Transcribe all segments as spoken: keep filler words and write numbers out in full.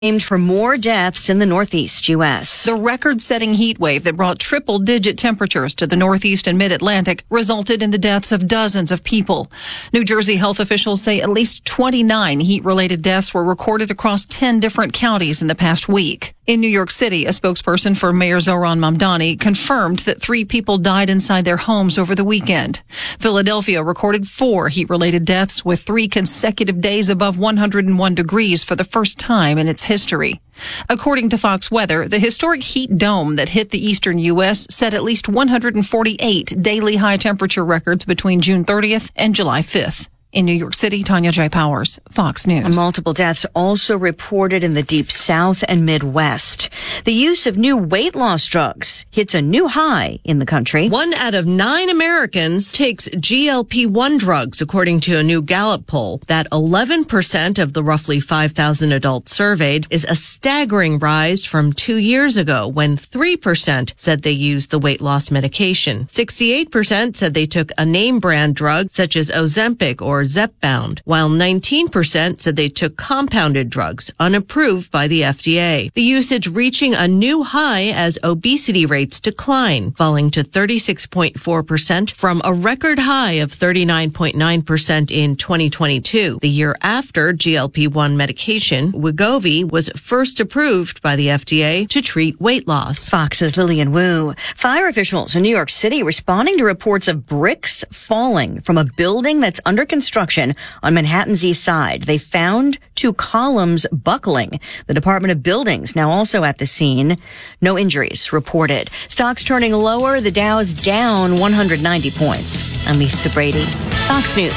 aimed for more deaths in the northeast U S. The record-setting heat wave that brought triple-digit temperatures to the northeast and mid-Atlantic resulted in the deaths of dozens of people. New Jersey health officials say at least twenty-nine heat-related deaths were recorded across ten different counties in the past week. In New York City, a spokesperson for Mayor Zohran Mamdani confirmed that three people died inside their homes over the weekend. Philadelphia recorded four heat-related deaths with three consecutive days above one hundred one degrees for the first time in its history. According to Fox Weather, the historic heat dome that hit the eastern U S set at least one hundred forty-eight daily high temperature records between June thirtieth and July fifth. In New York City, Tanya J. Powers, Fox News. Multiple deaths also reported in the deep south and Midwest. The use of new weight loss drugs hits a new high in the country. One out of nine Americans takes G L P one drugs, according to a new Gallup poll. That eleven percent of the roughly five thousand adults surveyed is a staggering rise from two years ago when three percent said they used the weight loss medication. sixty-eight percent said they took a name brand drug such as Ozempic or Zepbound, while nineteen percent said they took compounded drugs unapproved by the F D A. The usage reaching a new high as obesity rates decline, falling to thirty-six point four percent from a record high of thirty-nine point nine percent in twenty twenty-two, the year after G L P one medication, Wegovy, was first approved by the F D A to treat weight loss. Fox's Lillian Wu. Fire officials in New York City responding to reports of bricks falling from a building that's under construction on Manhattan's east side. They found two columns buckling. The Department of Buildings now also at the scene. No injuries reported. Stocks turning lower. The Dow's down one hundred ninety points. I'm Lisa Brady, Fox News.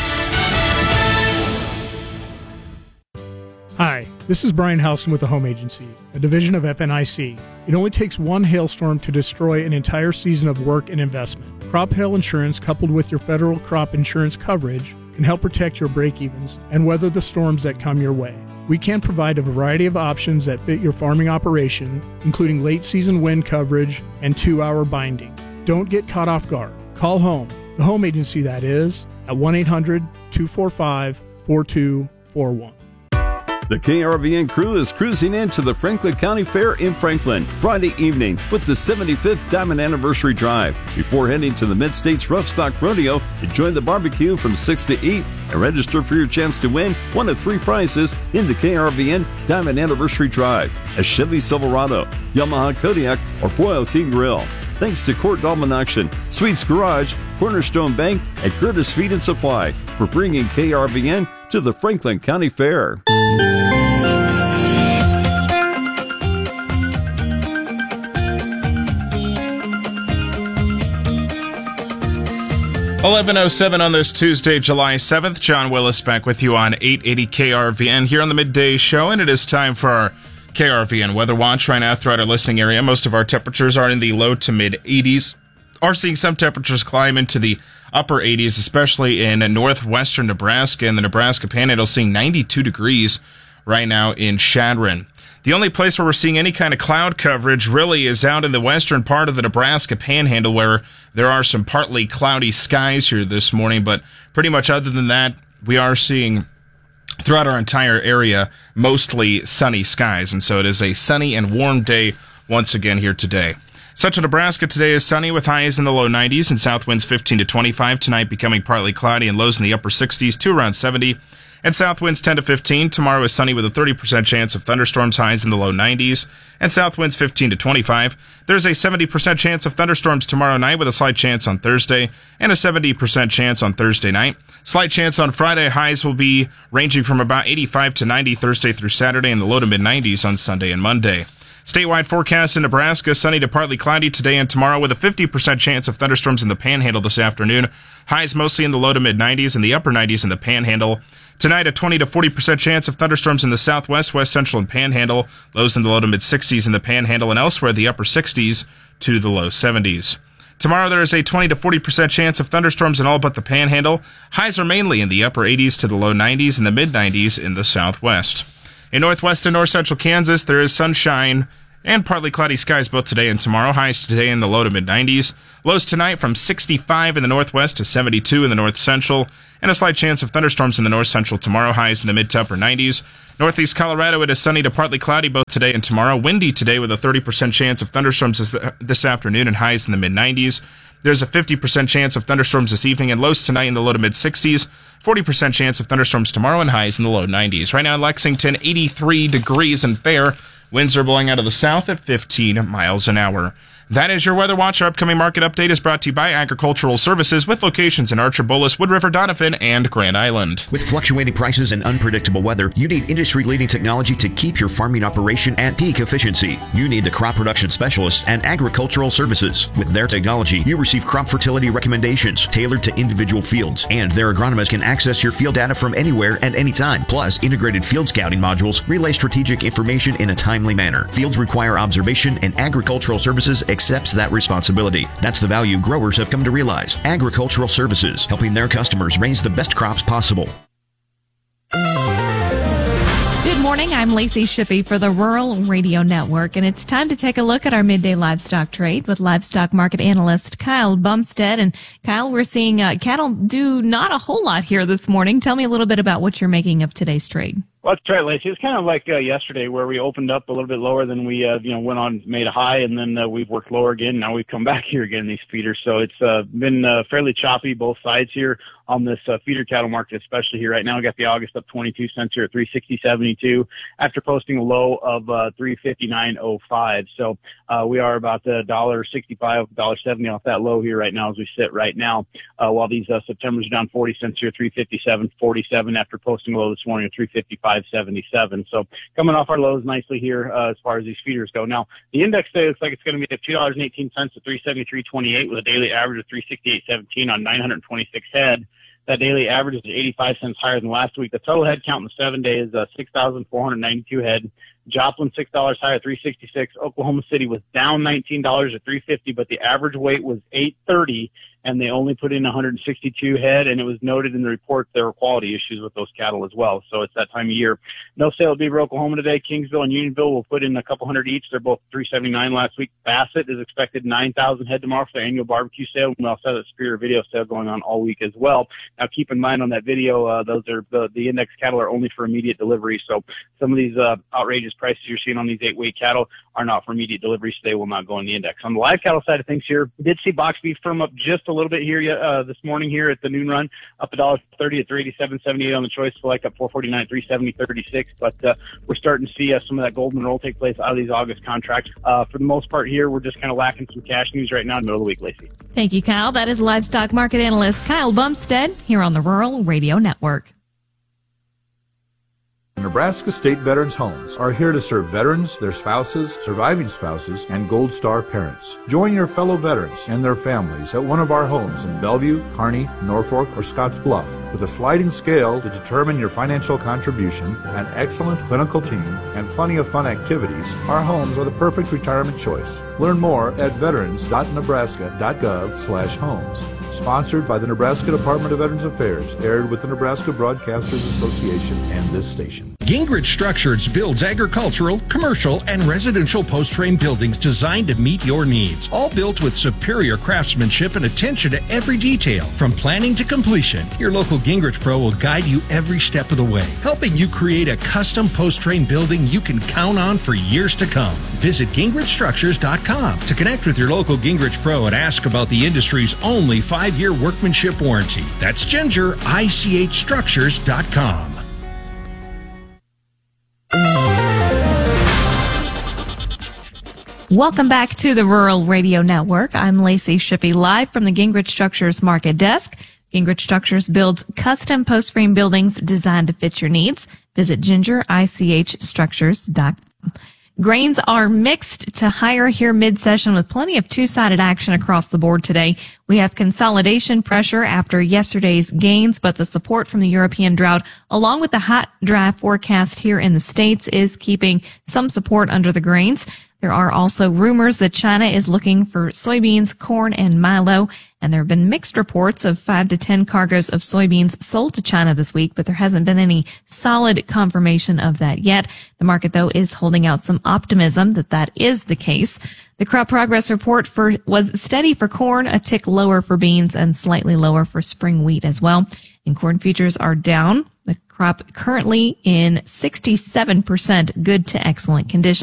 Hi, this is Brian Halson with the Home Agency, a division of F N I C. It only takes one hailstorm to destroy an entire season of work and investment. Crop hail insurance, coupled with your federal crop insurance coverage, can help protect your break-evens and weather the storms that come your way. We can provide a variety of options that fit your farming operation, including late-season wind coverage and two-hour binding. Don't get caught off guard. Call home, the Home Agency that is, at one eight hundred two four five four two four one. The K R V N crew is cruising into the Franklin County Fair in Franklin Friday evening with the seventy-fifth Diamond Anniversary Drive. Before heading to the Mid-States Rough Stock Rodeo, enjoy the barbecue from six to eight and register for your chance to win one of three prizes in the K R V N Diamond Anniversary Drive: a Chevy Silverado, Yamaha Kodiak, or Boyle King Grill. Thanks to Court Dahlman Auction, Sweets Garage, Cornerstone Bank, and Curtis Feed and Supply for bringing K R V N to the Franklin County Fair. eleven oh seven on this Tuesday, July seventh. John Willis back with you on eight eighty K R V N here on the Midday Show, and it is time for our K R V N Weather Watch right now throughout our listening area. Most of our temperatures are in the low to mid eighties. Are seeing some temperatures climb into the upper eighties, especially in northwestern Nebraska and the Nebraska Panhandle, seeing ninety-two degrees right now in Chadron. The only place where we're seeing any kind of cloud coverage really is out in the western part of the Nebraska Panhandle, where there are some partly cloudy skies here this morning, but pretty much other than that, we are seeing throughout our entire area mostly sunny skies, and so it is a sunny and warm day once again here today. Central Nebraska today is sunny with highs in the low nineties and south winds fifteen to twenty-five. Tonight becoming partly cloudy and lows in the upper sixties to around seventy. And south winds ten to fifteen. Tomorrow is sunny with a thirty percent chance of thunderstorms, highs in the low nineties. And south winds fifteen to twenty-five. There's a seventy percent chance of thunderstorms tomorrow night with a slight chance on Thursday. And a seventy percent chance on Thursday night. Slight chance on Friday. Highs will be ranging from about eighty-five to ninety Thursday through Saturday and the low to mid nineties on Sunday and Monday. Statewide forecast in Nebraska, sunny to partly cloudy today and tomorrow with a fifty percent chance of thunderstorms in the Panhandle this afternoon. Highs mostly in the low to mid nineties and the upper nineties in the Panhandle. Tonight, a twenty to forty percent chance of thunderstorms in the southwest, west central, and Panhandle. Lows in the low to mid sixties in the Panhandle and elsewhere the upper sixties to the low seventies. Tomorrow, there is a twenty to forty percent chance of thunderstorms in all but the Panhandle. Highs are mainly in the upper eighties to the low nineties and the mid nineties in the southwest. In northwest and north central Kansas, there is sunshine And partly cloudy skies both today and tomorrow. Highs today in the low to mid nineties. Lows tonight from sixty-five in the northwest to seventy-two in the north central. And a slight chance of thunderstorms in the north central tomorrow. Highs in the mid to upper nineties. Northeast Colorado, it is sunny to partly cloudy both today and tomorrow. Windy today with a thirty percent chance of thunderstorms this, this afternoon and highs in the mid nineties. There's a fifty percent chance of thunderstorms this evening and lows tonight in the low to mid sixties. forty percent chance of thunderstorms tomorrow and highs in the low nineties. Right now in Lexington, eighty-three degrees and fair. Winds are blowing out of the south at fifteen miles an hour. That is your Weather Watch. Our upcoming market update is brought to you by Agricultural Services with locations in Archer, Bullis, Wood River, Donovan, and Grand Island. With fluctuating prices and unpredictable weather, you need industry-leading technology to keep your farming operation at peak efficiency. You need the crop production specialists and Agricultural Services. With their technology, you receive crop fertility recommendations tailored to individual fields, and their agronomists can access your field data from anywhere at any time. Plus, integrated field scouting modules relay strategic information in a timely manner. Fields require observation, and Agricultural Services accepts that responsibility. That's the value growers have come to realize. Agricultural Services, helping their customers raise the best crops possible. Good morning, I'm Lacey Shippey for the Rural Radio Network, and it's time to take a look at our midday livestock trade with livestock market analyst Kyle Bumstead. And Kyle, we're seeing uh, cattle do not a whole lot here this morning. Tell me a little bit about what you're making of today's trade. Well, that's right, Lacey. It's kind of like uh, yesterday where we opened up a little bit lower than we, uh, you know, went on, made a high, and then uh, we've worked lower again. Now we've come back here again in these feeders. So it's uh, been uh, fairly choppy both sides here on this uh, feeder cattle market, especially here right now. We got the August up twenty-two cents here at three sixty seventy-two after posting a low of uh, three fifty-nine oh five. So uh, we are about a dollar sixty-five, dollar seventy off that low here right now as we sit right now. Uh, while these uh, September's are down forty cents here, three fifty-seven forty-seven after posting a low this morning of three fifty-five seventy-seven. So coming off our lows nicely here uh, as far as these feeders go. Now the index today looks like it's going to be at two dollars and eighteen cents to three seventy-three twenty-eight with a daily average of three sixty-eight seventeen on nine hundred twenty-six head. That daily average is eighty-five cents higher than last week. The total head count in the seven days is uh, six thousand four hundred ninety-two head. Joplin six dollars higher, three sixty-six. Oklahoma City was down nineteen dollars at three fifty, but the average weight was eight thirty, and they only put in one hundred sixty-two head, and it was noted in the report there were quality issues with those cattle as well. So it's that time of year. No sale of beaver Oklahoma today. Kingsville and Unionville will put in a couple hundred each. They're both three seventy-nine last week. Bassett is expected nine thousand head tomorrow for the annual barbecue sale. We also have a Superior video sale going on all week as well. Now keep in mind on that video, uh, those are the, the index cattle are only for immediate delivery. So some of these uh, outrageous prices you're seeing on these eight weight cattle are not for immediate delivery, so they will not go in the index. On the live cattle side of things here, we did see box beef firm up just a little bit here uh, this morning here at the noon run, up a dollar thirty at three eighty-seven seventy-eight on the choice select, up four forty-nine at three seventy thirty-six. But uh, we're starting to see uh, some of that golden roll take place out of these August contracts. Uh, for the most part here, we're just kind of lacking some cash news right now in the middle of the week, Lacey. Thank you, Kyle. That is livestock market analyst Kyle Bumstead here on the Rural Radio Network. Nebraska State Veterans Homes are here to serve veterans, their spouses, surviving spouses, and Gold Star parents. Join your fellow veterans and their families at one of our homes in Bellevue, Kearney, Norfolk, or Scottsbluff. With a sliding scale to determine your financial contribution, an excellent clinical team, and plenty of fun activities, our homes are the perfect retirement choice. Learn more at veterans dot nebraska dot gov slash homes. Sponsored by the Nebraska Department of Veterans Affairs, aired with the Nebraska Broadcasters Association and this station. Gingrich Structures builds agricultural, commercial, and residential post-frame buildings designed to meet your needs. All built with superior craftsmanship and attention to every detail. From planning to completion, your local Gingrich Pro will guide you every step of the way, helping you create a custom post-frame building you can count on for years to come. Visit gingrich structures dot com to connect with your local Gingrich Pro and ask about the industry's only five-year workmanship warranty. That's ginger I C H structures dot com. Welcome back to the Rural Radio Network. I'm Lacey Shippey, live from the Gingrich Structures Market Desk. Gingrich Structures builds custom post-frame buildings designed to fit your needs. Visit ginger I C H structures dot com. Grains are mixed to higher here mid-session with plenty of two-sided action across the board today. We have consolidation pressure after yesterday's gains, but the support from the European drought, along with the hot, dry forecast here in the States, is keeping some support under the grains. There are also rumors that China is looking for soybeans, corn, and milo, and there have been mixed reports of five to ten cargoes of soybeans sold to China this week, but there hasn't been any solid confirmation of that yet. The market, though, is holding out some optimism that that is the case. The crop progress report for was steady for corn, a tick lower for beans, and slightly lower for spring wheat as well. And corn futures are down. The crop currently in sixty-seven percent good to excellent condition.